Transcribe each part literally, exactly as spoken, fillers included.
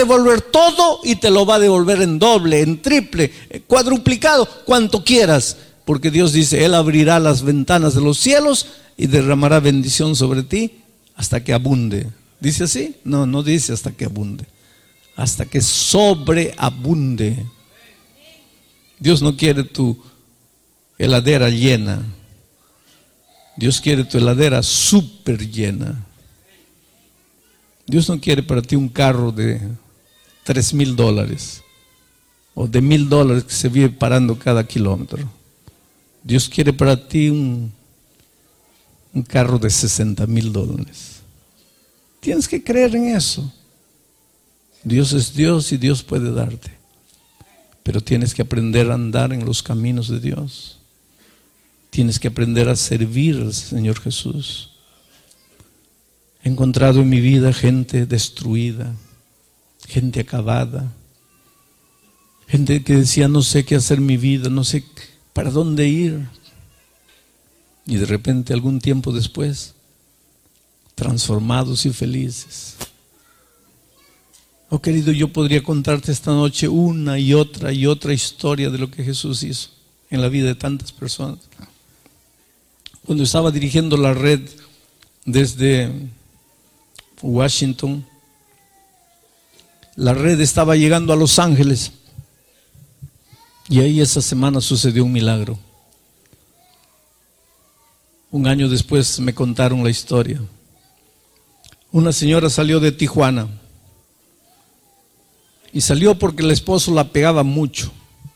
devolver todo y te lo va a devolver en doble, en triple, cuadruplicado, cuanto quieras. Porque Dios dice, Él abrirá las ventanas de los cielos y derramará bendición sobre ti hasta que abunde. ¿Dice así? No, no dice hasta que abunde. Hasta que sobreabunde. Dios no quiere tu heladera llena. Dios quiere tu heladera súper llena. Dios no quiere para ti un carro de tres mil dólares o de mil dólares que se vive parando cada kilómetro. Dios quiere para ti un, un carro de sesenta mil dólares. Tienes que creer en eso. Dios es Dios y Dios puede darte. Pero tienes que aprender a andar en los caminos de Dios. Tienes que aprender a servir al Señor Jesús. He encontrado en mi vida gente destruida, gente acabada, gente que decía, no sé qué hacer en mi vida, no sé para dónde ir. Y de repente, algún tiempo después, transformados y felices. Oh querido, yo podría contarte esta noche una y otra y otra historia de lo que Jesús hizo en la vida de tantas personas. Cuando estaba dirigiendo la red desde Washington, la red estaba llegando a Los Ángeles y ahí esa semana sucedió un milagro. Un año después me contaron la historia. Una señora salió de Tijuana y salió porque el esposo la pegaba mucho.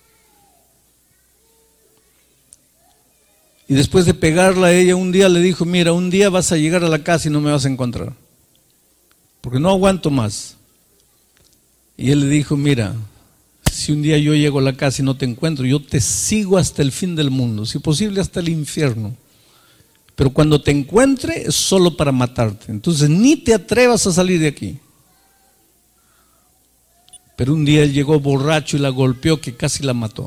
Y después de pegarla, ella un día le dijo, mira, un día vas a llegar a la casa y no me vas a encontrar, porque no aguanto más. Y él le dijo, mira, si un día yo llego a la casa y no te encuentro, yo te sigo hasta el fin del mundo, si posible hasta el infierno. Pero cuando te encuentre es solo para matarte. Entonces ni te atrevas a salir de aquí. Pero un día él llegó borracho y la golpeó que casi la mató.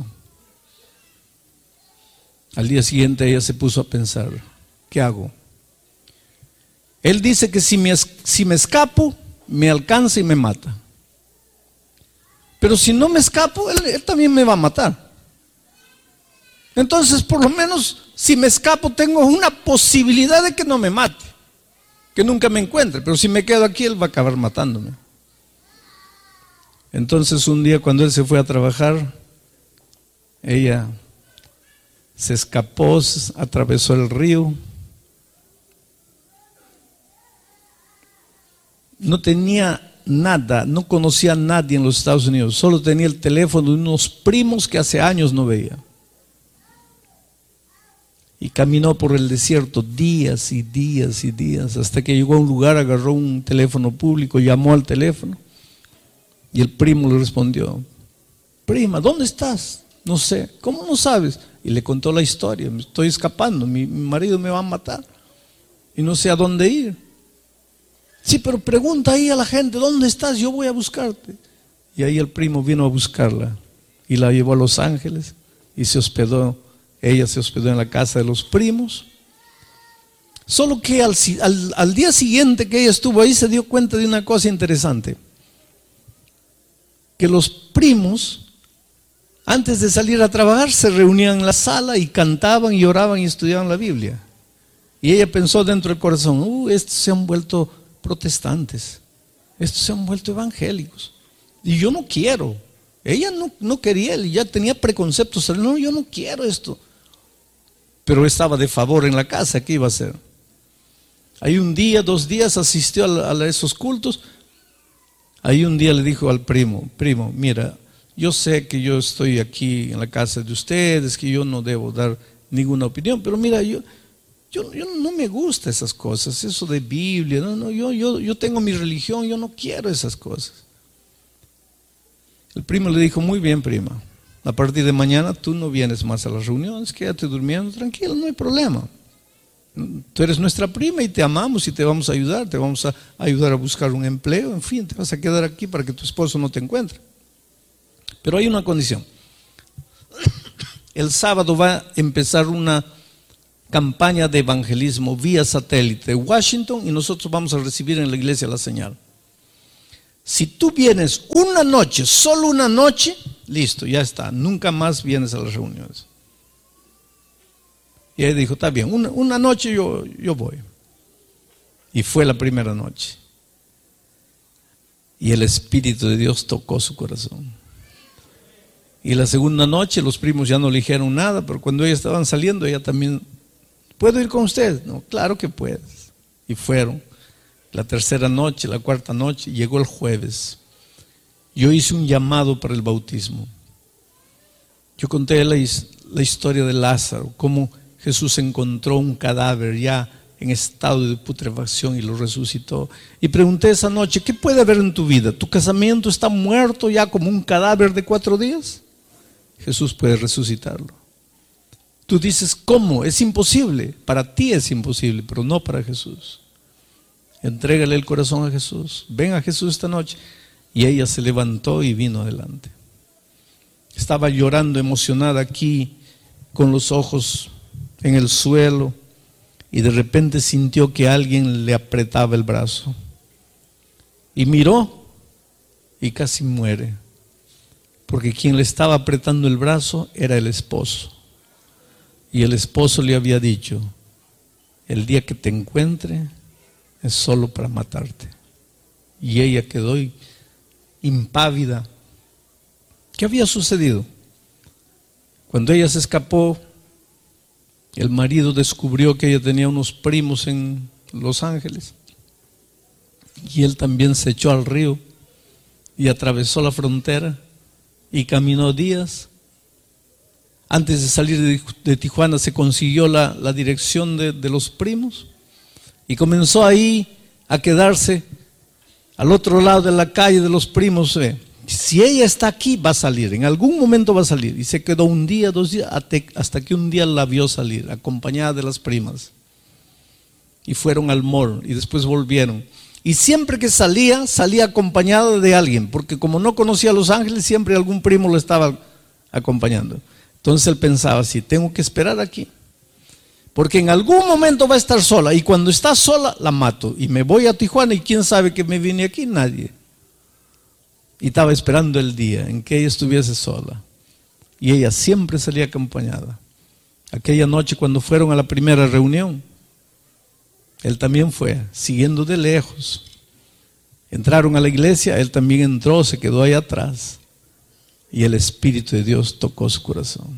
Al día siguiente ella se puso a pensar, ¿qué hago? Él dice que si me, si me escapo, me alcanza y me mata. Pero si no me escapo, él, él también me va a matar. Entonces, por lo menos, si me escapo, tengo una posibilidad de que no me mate, que nunca me encuentre. Pero si me quedo aquí, él va a acabar matándome. Entonces, un día cuando él se fue a trabajar, ella se escapó, atravesó el río. No tenía nada, no conocía a nadie en los Estados Unidos, solo tenía el teléfono de unos primos que hace años no veía. Y caminó por el desierto días y días y días, hasta que llegó a un lugar, agarró un teléfono público, llamó al teléfono y el primo le respondió, prima, ¿dónde estás? No sé. ¿Cómo no sabes? Y le contó la historia, me estoy escapando, mi, mi marido me va a matar y no sé a dónde ir. Sí, pero pregunta ahí a la gente, ¿dónde estás? Yo voy a buscarte. Y ahí el primo vino a buscarla y la llevó a Los Ángeles y se hospedó, ella se hospedó en la casa de los primos. Solo que al, al, al día siguiente que ella estuvo ahí se dio cuenta de una cosa interesante, que los primos, antes de salir a trabajar, se reunían en la sala y cantaban y oraban y estudiaban la Biblia. Y ella pensó dentro del corazón, uh, estos se han vuelto protestantes, estos se han vuelto evangélicos. Y yo no quiero. Ella no, no quería, ya tenía preconceptos. No, yo no quiero esto. Pero estaba de favor en la casa, ¿qué iba a hacer? Ahí un día, dos días asistió a, a esos cultos. Ahí un día le dijo al primo, primo, mira, yo sé que yo estoy aquí en la casa de ustedes, que yo no debo dar ninguna opinión, pero mira, yo, yo, yo no me gusta esas cosas, eso de Biblia, no, no, yo, yo, yo tengo mi religión, yo no quiero esas cosas. El primo le dijo, muy bien, prima, a partir de mañana tú no vienes más a las reuniones, quédate durmiendo tranquilo, no hay problema. Tú eres nuestra prima y te amamos y te vamos a ayudar, te vamos a ayudar a buscar un empleo, en fin, te vas a quedar aquí para que tu esposo no te encuentre. Pero hay una condición. El sábado va a empezar una campaña de evangelismo vía satélite de Washington y nosotros vamos a recibir en la iglesia la señal. Si tú vienes una noche, solo una noche, listo, ya está, nunca más vienes a las reuniones. Y él dijo, está bien, una, una noche yo, yo voy. Y fue la primera noche. Y el Espíritu de Dios tocó su corazón. Y la segunda noche los primos ya no le dijeron nada, pero cuando ellos estaban saliendo, ella también, ¿puedo ir con usted? No, claro que puedes. Y fueron. La tercera noche, la cuarta noche, llegó el jueves. Yo hice un llamado para el bautismo. Yo conté la, la historia de Lázaro, cómo Jesús encontró un cadáver ya en estado de putrefacción y lo resucitó. Y pregunté esa noche, ¿qué puede haber en tu vida? ¿Tu casamiento está muerto ya como un cadáver de cuatro días? Jesús puede resucitarlo. Tú dices, ¿cómo? Es imposible. Para ti es imposible, pero no para Jesús. Entrégale el corazón a Jesús. Ven a Jesús esta noche. Y ella se levantó y vino adelante. Estaba llorando, emocionada aquí, con los ojos en el suelo, y de repente sintió que alguien le apretaba el brazo. Y miró y casi muere, porque quien le estaba apretando el brazo era el esposo. Y el esposo le había dicho, el día que te encuentre es solo para matarte. Y ella quedó impávida. ¿Qué había sucedido? Cuando ella se escapó, el marido descubrió que ella tenía unos primos en Los Ángeles. Y él también se echó al río y atravesó la frontera y caminó días. Antes de salir de, de Tijuana se consiguió la, la dirección de, de los primos y comenzó ahí a quedarse al otro lado de la calle de los primos. Eh. Si ella está aquí, va a salir, en algún momento va a salir. Y se quedó un día, dos días, hasta que un día la vio salir, acompañada de las primas. Y fueron al mall y después volvieron. Y siempre que salía, salía acompañada de alguien, porque como no conocía a Los Ángeles, siempre algún primo lo estaba acompañando. Entonces él pensaba así, tengo que esperar aquí, porque en algún momento va a estar sola, y cuando está sola, la mato. Y me voy a Tijuana y quién sabe que me vine aquí, nadie. Y estaba esperando el día en que ella estuviese sola. Y ella siempre salía acompañada. Aquella noche cuando fueron a la primera reunión, él también fue, siguiendo de lejos. Entraron a la iglesia, él también entró, se quedó ahí atrás. Y el Espíritu de Dios tocó su corazón.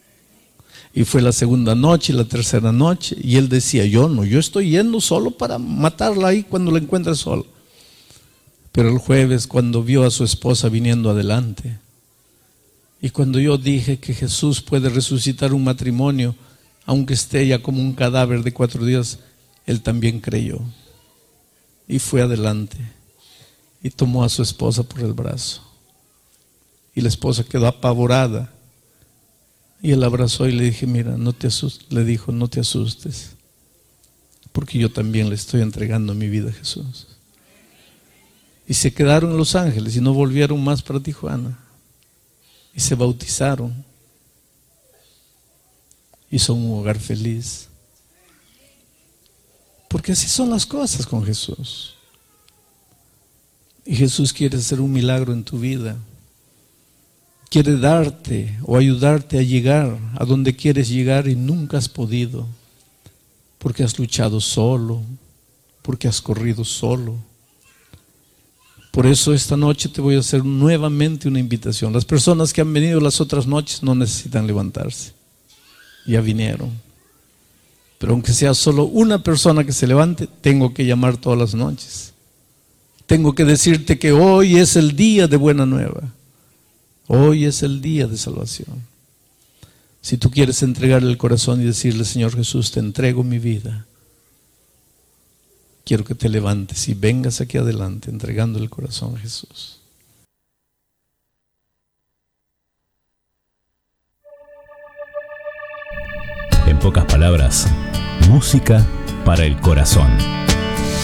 Y fue la segunda noche y la tercera noche. Y él decía, yo no, yo estoy yendo solo para matarla ahí cuando la encuentre sola. Pero el jueves, cuando vio a su esposa viniendo adelante, y cuando yo dije que Jesús puede resucitar un matrimonio, aunque esté ya como un cadáver de cuatro días, él también creyó. Y fue adelante, y tomó a su esposa por el brazo. Y la esposa quedó apavorada, y él la abrazó y le dije, mira, no te asustes, le dijo, no te asustes, porque yo también le estoy entregando mi vida a Jesús. Y se quedaron en Los Ángeles y no volvieron más para Tijuana. Y se bautizaron. Y son un hogar feliz. Porque así son las cosas con Jesús. Y Jesús quiere hacer un milagro en tu vida. Quiere darte o ayudarte a llegar a donde quieres llegar y nunca has podido. Porque has luchado solo. Porque has corrido solo. Por eso esta noche te voy a hacer nuevamente una invitación. Las personas que han venido las otras noches no necesitan levantarse. Ya vinieron. Pero aunque sea solo una persona que se levante, tengo que llamar todas las noches. Tengo que decirte que hoy es el día de buena nueva. Hoy es el día de salvación. Si tú quieres entregarle el corazón y decirle, Señor Jesús, te entrego mi vida, quiero que te levantes y vengas aquí adelante entregando el corazón a Jesús. En pocas palabras, música para el corazón.